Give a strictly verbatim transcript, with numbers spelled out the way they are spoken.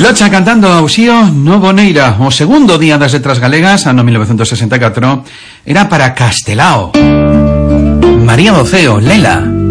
Locha cantando Auxío no Boneira. O segundo día das letras galegas, ano mil novecientos sesenta e catro, era para Castelao. María Doceo, Lela.